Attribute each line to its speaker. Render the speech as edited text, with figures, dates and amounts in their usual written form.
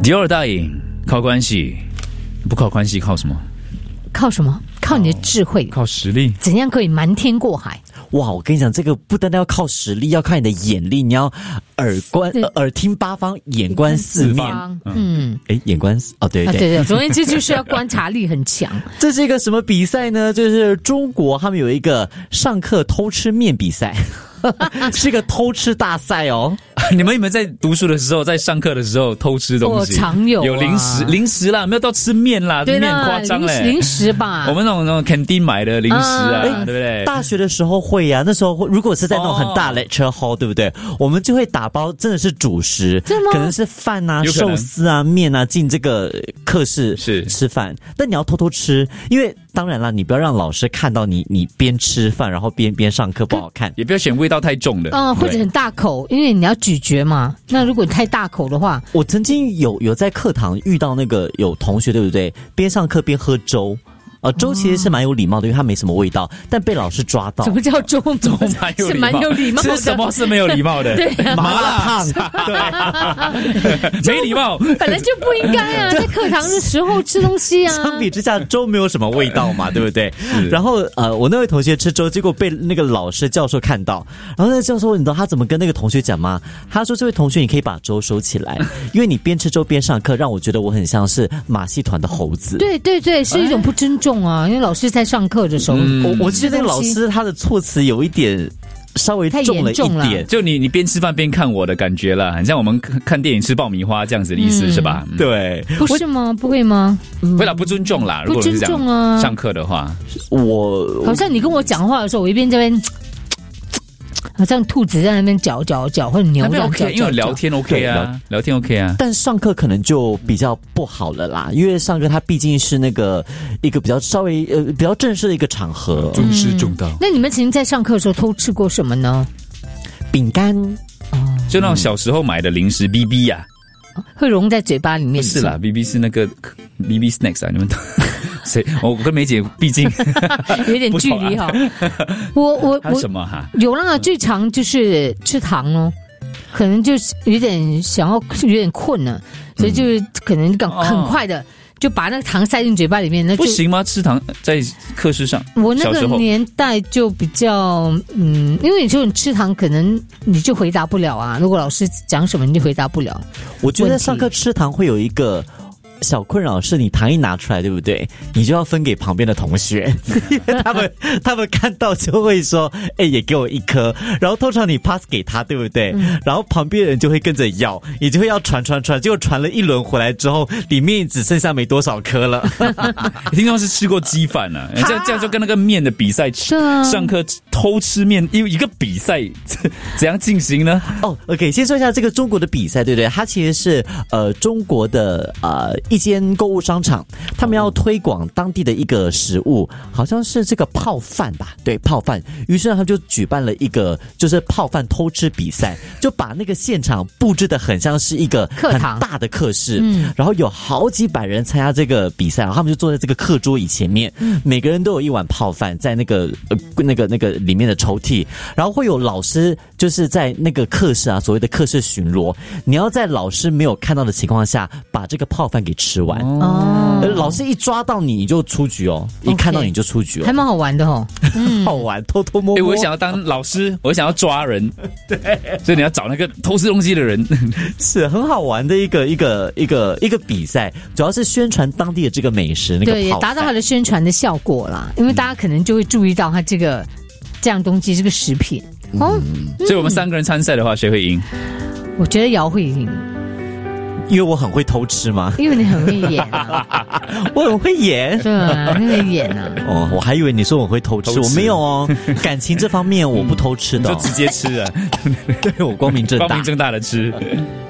Speaker 1: 第二大瘾靠关系，不靠关系靠什么？
Speaker 2: 靠什么？靠你的智慧，
Speaker 1: 靠实力。
Speaker 2: 怎样可以瞒天过海？
Speaker 3: 哇，我跟你讲，这个不单单要靠实力，要靠你的眼力，你要耳听八方，眼观四面。眼观对。
Speaker 2: 对，总而言之就是要观察力很强。
Speaker 3: 这是一个什么比赛呢？就是中国他们有一个上课偷吃面比赛。是个偷吃大赛哦！
Speaker 1: 你们有没有在读书的时候，在上课的时候偷吃东西？
Speaker 2: 我常有
Speaker 1: 零食啦，没有到吃面啦，
Speaker 2: 对啦，
Speaker 1: 面夸张嘞，
Speaker 2: 零食吧。
Speaker 1: 我们那种canteen买的零食啊，对不对？
Speaker 3: 大学的时候会啊，那时候如果是在那种很大 lecture hall，对不对？我们就会打包，真的是主食，可能是饭啊、寿司啊、面啊，进这个课室是吃饭。但你要偷偷吃，因为当然啦，你不要让老师看到你边吃饭然后边上课，不好看。
Speaker 1: 也不要选味道太重的，
Speaker 2: 或者很大口，因为你要咀嚼嘛。那如果你太大口的话，
Speaker 3: 我曾经有在课堂遇到那个有同学，对不对？边上课边喝粥。粥其实是蛮有礼貌的，因为它没什么味道，但被老师抓到。
Speaker 2: 什么叫粥？是蛮有礼貌的。
Speaker 1: 是什么是没有礼貌的？
Speaker 2: 对，
Speaker 3: 麻辣烫。
Speaker 1: 对，没礼貌，
Speaker 2: 本来就不应该啊，在课堂的时候吃东西啊。
Speaker 3: 相比之下，粥没有什么味道嘛，对不对？然后我那位同学吃粥，结果被那个老师教授看到，然后那个教授你知道他怎么跟那个同学讲吗？他说：“这位同学，你可以把粥收起来，因为你边吃粥边上课，让我觉得我很像是马戏团的猴子。”
Speaker 2: 对，是一种不尊重。因为老师在上课的时候，
Speaker 3: 我觉得那个老师他的措辞有一点稍微重了一点，
Speaker 1: 就你边吃饭边看我的感觉了，很像我们看电影吃爆米花这样子的意思，是吧？
Speaker 3: 对，
Speaker 2: 不是吗？不会吗？
Speaker 1: 会啦，不尊重啦。如果是这样上课的话，
Speaker 3: 我
Speaker 2: 好像你跟我讲话的时候，我一边这边。好像兔子在那边嚼或者牛这样嚼，
Speaker 1: 因为聊天 OK 啊，聊天 OK 啊。
Speaker 3: 但上课可能就比较不好了啦，因为上课它毕竟是那个一个比较稍微比较正式的一个场合，
Speaker 1: 尊师重道。
Speaker 2: 那你们曾经在上课的时候偷吃过什么呢？
Speaker 3: 饼干
Speaker 1: 就那种小时候买的零食 BB 呀，
Speaker 2: 会融在嘴巴里面。
Speaker 1: 不是啦 ，BB 是那个 BB snacks 啊，你们谁？我跟梅姐毕竟
Speaker 2: 有点距离哈。我
Speaker 1: 还有什么哈？
Speaker 2: 有啦，最常就是吃糖哦，可能就是有点困了，所以就是可能很快的就把那个糖塞进嘴巴里面。那
Speaker 1: 不行吗？吃糖在课室上？
Speaker 2: 我那个年代就比较因为有时候你吃糖，可能你就回答不了啊。如果老师讲什么，你就回答不了。
Speaker 3: 我觉得上课吃糖会有一个小困扰，是你糖一拿出来，对不对？你就要分给旁边的同学，因为他们看到就会说：“也给我一颗。”然后通常你 pass 给他，对不对？然后旁边人就会跟着要，你就会要传，结果传了一轮回来之后，里面只剩下没多少颗了。
Speaker 1: 你听说是吃过鸡饭啊？这样就跟那个面的比赛，上课偷吃面，因为一个比赛怎样进行呢
Speaker 3: ？OK， 先说一下这个中国的比赛，对不对？它其实是中国的一间购物商场，他们要推广当地的一个食物，好像是这个泡饭吧？对，泡饭。于是他们就举办了一个就是泡饭偷吃比赛，就把那个现场布置得很像是一个很大的课室，然后有好几百人参加这个比赛，然后他们就坐在这个课桌椅前面，每个人都有一碗泡饭在那个里面的抽屉，然后会有老师就是在那个课室所谓的课室巡逻，你要在老师没有看到的情况下把这个泡饭给吃完。老师一抓到你就出局哦，一看到你就出局哦，
Speaker 2: 还蛮好玩的哦。
Speaker 3: 好玩，偷偷摸摸。
Speaker 1: 我想要当老师，我想要抓人，对，所以你要找那个偷吃东西的人，
Speaker 3: 是很好玩的一个比赛，主要是宣传当地的这个美食，那个泡饭，
Speaker 2: 对，也达到它的宣传的效果啦。因为大家可能就会注意到它这样东西，这个食品。
Speaker 1: 所以我们3个人参赛的话，谁会赢？
Speaker 2: 我觉得姚会赢。
Speaker 3: 因为我很会偷吃吗？
Speaker 2: 因为你很会演啊。
Speaker 3: 我很会演。
Speaker 2: 对啊，很会演啊。
Speaker 3: 我还以为你说我会偷吃，我没有哦。感情这方面我不偷吃的，
Speaker 1: 就直接吃啊。
Speaker 3: 对，我光明正大
Speaker 1: 的吃。